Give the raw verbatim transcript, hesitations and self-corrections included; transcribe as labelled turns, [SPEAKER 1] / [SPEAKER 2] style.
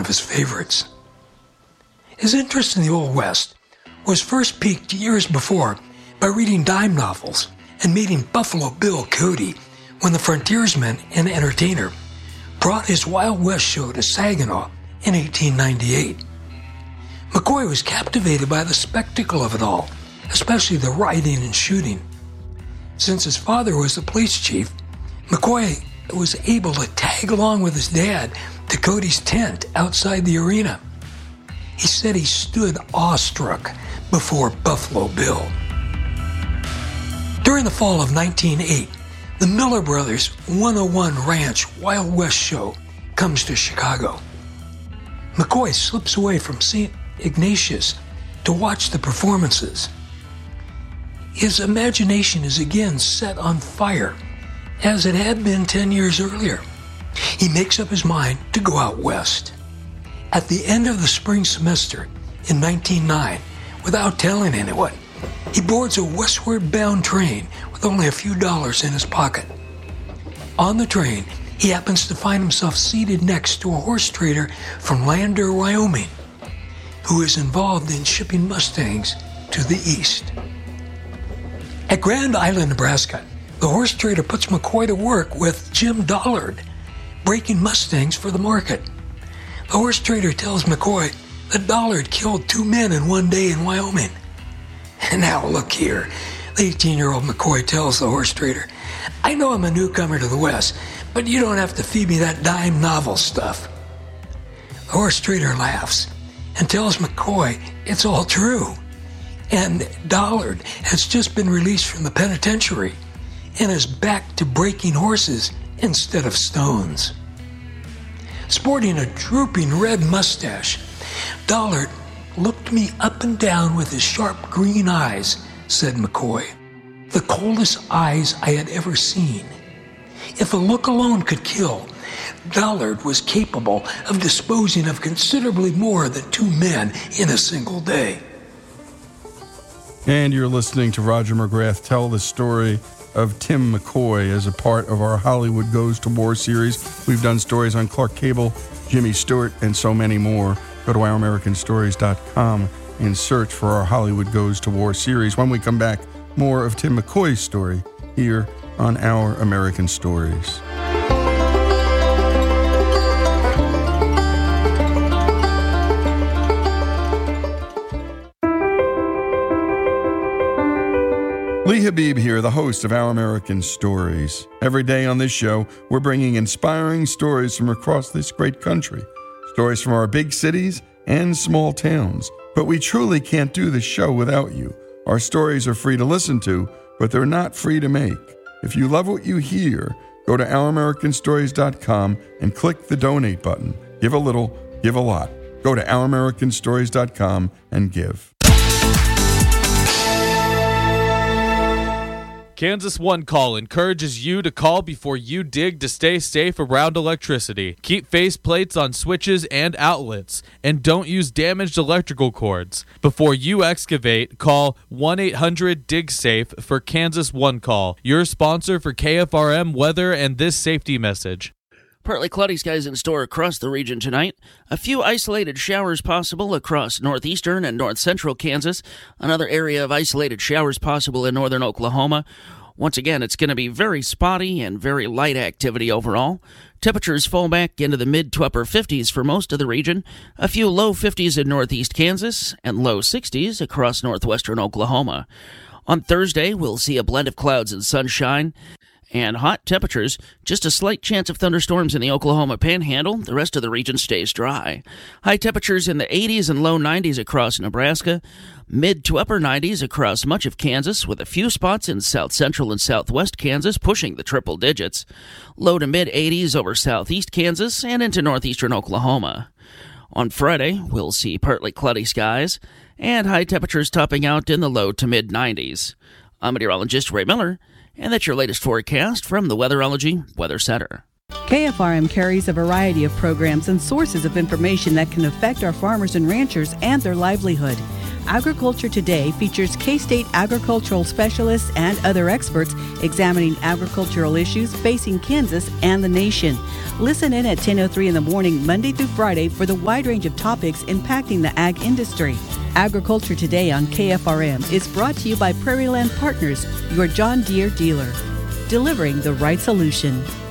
[SPEAKER 1] his favorites. His interest in the Old West was first piqued years before by reading dime novels and meeting Buffalo Bill Cody when the frontiersman and entertainer brought his Wild West show to Saginaw in eighteen ninety-eight. McCoy was captivated by the spectacle of it all, especially the riding and shooting. Since his father was the police chief, McCoy was able to tag along with his dad to Cody's tent outside the arena. He said he stood awestruck before Buffalo Bill. During the fall of nineteen oh eight, the Miller Brothers one oh one Ranch Wild West show comes to Chicago. McCoy slips away from Saint Ignatius to watch the performances. His imagination is again set on fire, as it had been ten years earlier. He makes up his mind to go out west. At the end of the spring semester in nineteen oh nine, without telling anyone, he boards a westward bound train with only a few dollars in his pocket. On the train, he happens to find himself seated next to a horse trader from Lander, Wyoming, who is involved in shipping Mustangs to the east. At Grand Island, Nebraska, the horse trader puts McCoy to work with Jim Dollard, breaking Mustangs for the market. The horse trader tells McCoy that Dollard killed two men in one day in Wyoming. And now look here, the eighteen-year-old McCoy tells the horse trader, I know I'm a newcomer to the West, but you don't have to feed me that dime novel stuff. The horse trader laughs and tells McCoy it's all true. And Dollard has just been released from the penitentiary and is back to breaking horses instead of stones. Sporting a drooping red mustache, Dollard looked me up and down with his sharp green eyes, said McCoy. The coldest eyes I had ever seen. If a look alone could kill, Dollard was capable of disposing of considerably more than two men in a single day.
[SPEAKER 2] And you're listening to Roger McGrath tell the story of Tim McCoy as a part of our Hollywood Goes to War series. We've done stories on Clark Cable, Jimmy Stewart, and so many more. Go to our american stories dot com and search for our Hollywood Goes to War series. When we come back, more of Tim McCoy's story here on Our American Stories. Lee Habib here, the host of Our American Stories. Every day on this show, we're bringing inspiring stories from across this great country. Stories from our big cities and small towns. But we truly can't do this show without you. Our stories are free to listen to, but they're not free to make. If you love what you hear, go to our american stories dot com and click the donate button. Give a little, give a lot. Go to our american stories dot com and give.
[SPEAKER 3] Kansas One Call encourages you to call before you dig to stay safe around electricity. Keep faceplates on switches and outlets, and don't use damaged electrical cords. Before you excavate, call one eight hundred dig safe for Kansas One Call, your sponsor for K F R M weather and this safety message.
[SPEAKER 4] Partly cloudy skies in store across the region tonight. A few isolated showers possible across northeastern and north-central Kansas. Another area of isolated showers possible in northern Oklahoma. Once again, it's going to be very spotty and very light activity overall. Temperatures fall back into the mid to upper fifties for most of the region. A few low fifties in northeast Kansas and low sixties across northwestern Oklahoma. On Thursday, we'll see a blend of clouds and sunshine and hot temperatures. Just a slight chance of thunderstorms in the Oklahoma Panhandle. The rest of the region stays dry. High temperatures in the eighties and low nineties across Nebraska. Mid to upper nineties across much of Kansas, with a few spots in south central and southwest Kansas pushing the triple digits. Low to mid eighties over southeast Kansas and into northeastern Oklahoma. On Friday, we'll see partly cloudy skies and high temperatures topping out in the low to mid nineties. I'm meteorologist Ray Miller, and that's your latest forecast from the Weatherology Weather Center.
[SPEAKER 5] K F R M carries a variety of programs and sources of information that can affect our farmers and ranchers and their livelihood. Agriculture Today features K-State agricultural specialists and other experts examining agricultural issues facing Kansas and the nation. Listen in at ten oh three in the morning, Monday through Friday, for the wide range of topics impacting the ag industry. Agriculture Today on K F R M is brought to you by Prairie Land Partners, your John Deere dealer, delivering the right solution.